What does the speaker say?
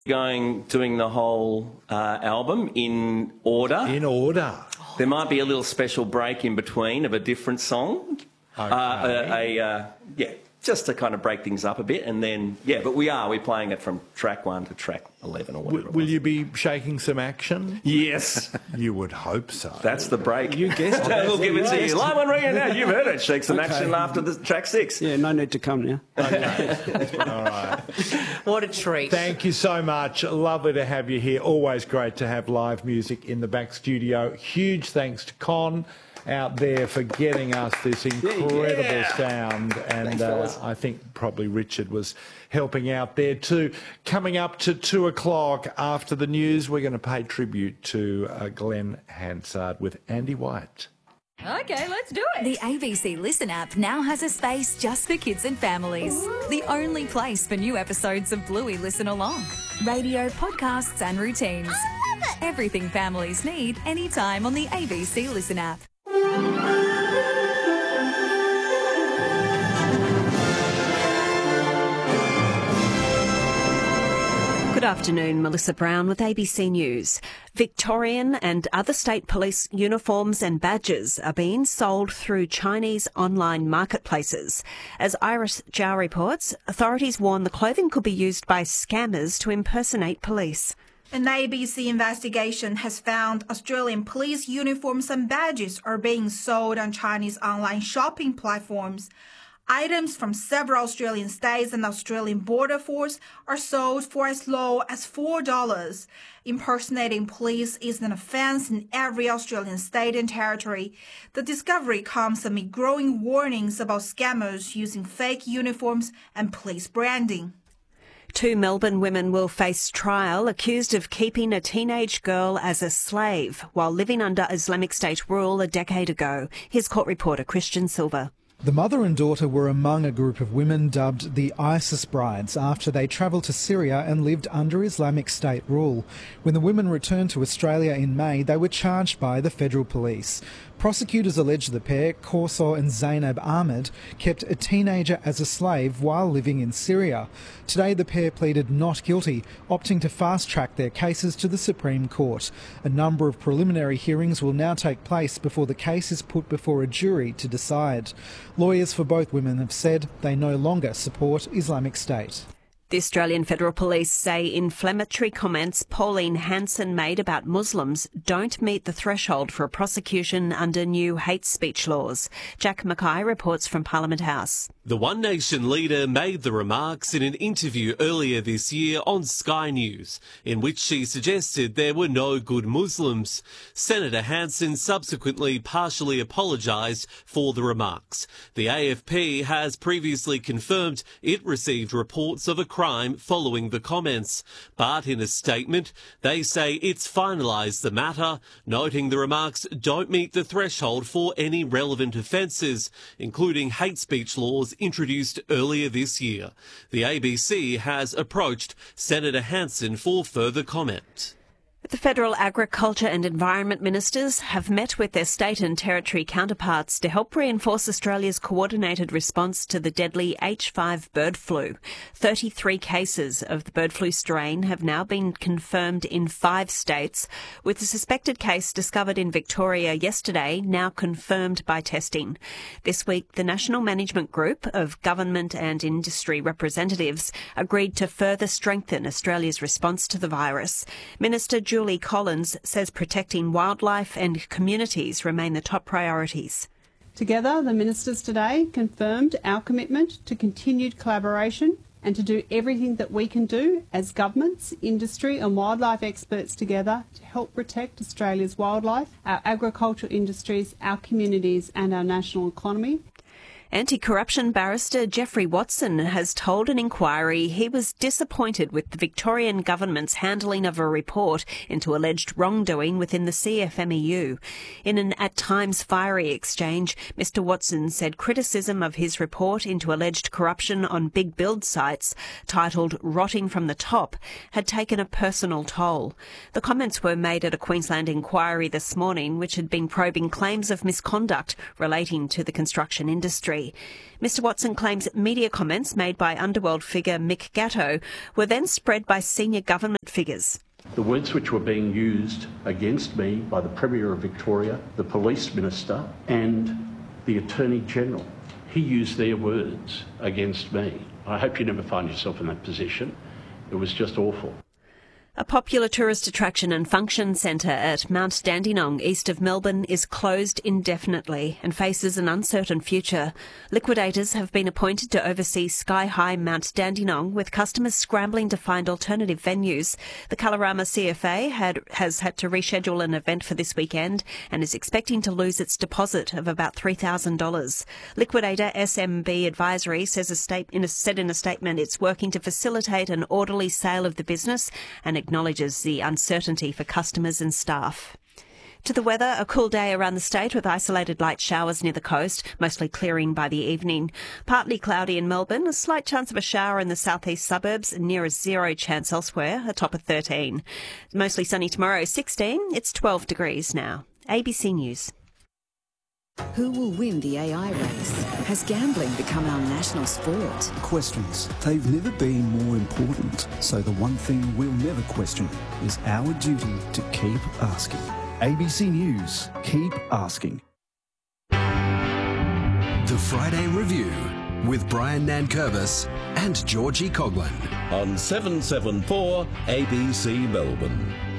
doing the whole album in order. In order. There might be a little special break in between of a different song. Okay. Just to kind of break things up a bit, and then we're playing it from track 1 to track 11 or whatever. Will you be shaking some action? Yes. You would hope so. That's the break. You guessed it. We'll give it to you. Live on radio now. You've heard it. Shake some action after the track 6. Yeah, no need to come now. Okay. All right. What a treat. Thank you so much. Lovely to have you here. Always great to have live music in the back studio. Huge thanks to Con out there for getting us this incredible sound, and Thanks, I think probably Richard was helping out there too. Coming up to 2 o'clock after the news, we're going to pay tribute to Glenn Hansard with Andy White. Okay, let's do it. The ABC Listen app now has a space just for kids and families. The only place for new episodes of Bluey Listen Along. Radio, podcasts and routines. I love it. Everything families need anytime on the ABC Listen app. Good afternoon, Melissa Brown with ABC News. Victorian and other state police uniforms and badges are being sold through Chinese online marketplaces. As Iris Zhao reports, authorities warn the clothing could be used by scammers to impersonate police. An ABC investigation has found Australian police uniforms and badges are being sold on Chinese online shopping platforms. Items from several Australian states and Australian Border Force are sold for as low as $4. Impersonating police is an offence in every Australian state and territory. The discovery comes amid growing warnings about scammers using fake uniforms and police branding. 2 Melbourne women will face trial accused of keeping a teenage girl as a slave while living under Islamic State rule a decade ago. Here's court reporter Christian Silver. The mother and daughter were among a group of women dubbed the ISIS brides after they travelled to Syria and lived under Islamic State rule. When the women returned to Australia in May, they were charged by the federal police. Prosecutors allege the pair, Corso and Zainab Ahmed, kept a teenager as a slave while living in Syria. Today the pair pleaded not guilty, opting to fast-track their cases to the Supreme Court. A number of preliminary hearings will now take place before the case is put before a jury to decide. Lawyers for both women have said they no longer support Islamic State. The Australian Federal Police say inflammatory comments Pauline Hanson made about Muslims don't meet the threshold for a prosecution under new hate speech laws. Jack Mackay reports from Parliament House. The One Nation leader made the remarks in an interview earlier this year on Sky News, in which she suggested there were no good Muslims. Senator Hanson subsequently partially apologised for the remarks. The AFP has previously confirmed it received reports of a crime following the comments, but in a statement they say it's finalised the matter, noting the remarks don't meet the threshold for any relevant offences, including hate speech laws introduced earlier this year. The ABC has approached Senator Hanson for further comment. The Federal Agriculture and Environment Ministers have met with their state and territory counterparts to help reinforce Australia's coordinated response to the deadly H5 bird flu. 33 cases of the bird flu strain have now been confirmed in 5 states, with the suspected case discovered in Victoria yesterday now confirmed by testing. This week, the National Management Group of government and industry representatives agreed to further strengthen Australia's response to the virus. Minister Julie Collins says protecting wildlife and communities remain the top priorities. Together, the ministers today confirmed our commitment to continued collaboration and to do everything that we can do as governments, industry and wildlife experts together to help protect Australia's wildlife, our agricultural industries, our communities and our national economy. Anti-corruption barrister Geoffrey Watson has told an inquiry he was disappointed with the Victorian government's handling of a report into alleged wrongdoing within the CFMEU. In an at times fiery exchange, Mr Watson said criticism of his report into alleged corruption on big build sites, titled Rotting from the Top, had taken a personal toll. The comments were made at a Queensland inquiry this morning which had been probing claims of misconduct relating to the construction industry. advisory. Mr Watson claims that media comments made by underworld figure Mick Gatto were then spread by senior government figures. The words which were being used against me by the Premier of Victoria, the Police Minister and the Attorney General, he used their words against me. I hope you never find yourself in that position. It was just awful. A popular tourist attraction and function centre at Mount Dandenong, east of Melbourne, is closed indefinitely and faces an uncertain future. Liquidators have been appointed to oversee Sky High Mount Dandenong, with customers scrambling to find alternative venues. The Kalorama CFA has had to reschedule an event for this weekend and is expecting to lose its deposit of about $3,000. Liquidator SMB Advisory said in a statement it's working to facilitate an orderly sale of the business and acknowledges the uncertainty for customers and staff. To the weather, a cool day around the state with isolated light showers near the coast, mostly clearing by the evening. Partly cloudy in Melbourne, a slight chance of a shower in the southeast suburbs, near a 0 chance elsewhere, a top of 13. Mostly sunny tomorrow, 16. It's 12 degrees now. ABC News. Who will win the AI race? Has gambling become our national sport? Questions. They've never been more important. So the one thing we'll never question is our duty to keep asking. ABC News. Keep asking. The Friday Review with Brian Nankervis and Georgie Coghlan on 774 ABC Melbourne.